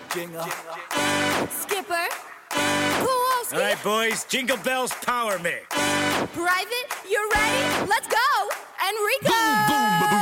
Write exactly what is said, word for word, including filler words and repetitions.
Jingle. Skipper. Kowalski. All right, boys, Jingle Bells power me. Private, you're ready.